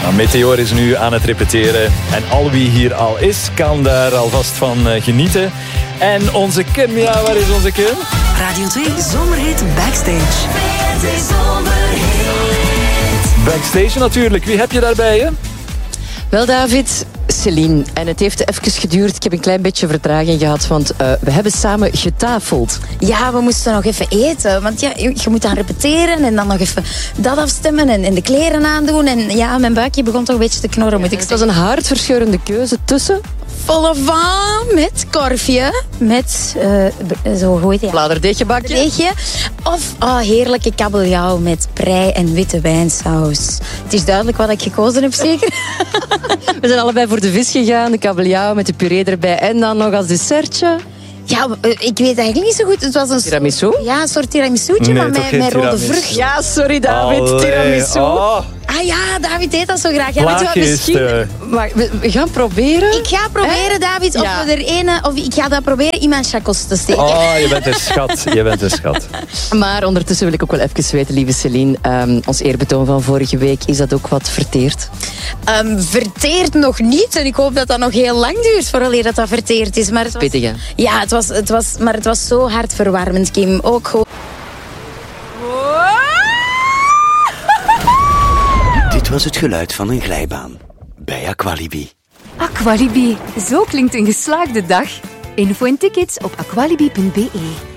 Meteor is nu aan het repeteren. En al wie hier al is, kan daar alvast van genieten. En onze Kim, ja, waar is onze Kim? Radio 2 Zomerhit Backstage. Backstage natuurlijk. Wie heb je daarbij je? Wel, David, Celine. En het heeft even geduurd. Ik heb een klein beetje vertraging gehad, want we hebben samen getafeld. Ja, we moesten nog even eten. Want ja, je moet dan repeteren en dan nog even dat afstemmen en de kleren aandoen. En ja, mijn buikje begon toch een beetje te knorren. Moet ik Het was een hartverscheurende keuze tussen volle van met korfje, met zo hoe heet het? bladerdeegbakje. Deegje. Of heerlijke kabeljauw met prei en witte wijnsaus. Het is duidelijk wat ik gekozen heb, zeker? We zijn allebei voor de vis gegaan, de kabeljauw met de puree erbij en dan nog als dessertje. Ja, ik weet eigenlijk niet zo goed. Het was een Tiramisu? Ja, een soort tiramisutje, Nee, maar toch geen met rode tiramisu? vrucht. Ja, sorry David, Allee. tiramisu. Oh, Ah ja, David eet dat zo graag. Ja, weet je wat, plaaggeest. Maar we gaan proberen. Ik ga proberen, David, of Ja. we er ene, of ik ga dat proberen in mijn chacos te steken. Oh, je bent een schat. Je bent een schat. Maar ondertussen wil ik ook wel even weten, lieve Celine, ons eerbetoon van vorige week, is dat ook wat verteerd? Verteerd nog niet. En ik hoop dat dat nog heel lang duurt vooraleer dat verteerd is. Maar het was, Pittig, hè? ja, het was zo hartverwarmend, Kim. Ook gewoon. Dit was het geluid van een glijbaan bij Aqualibi. Aqualibi, zo klinkt een geslaagde dag. Info en tickets op aqualibi.be.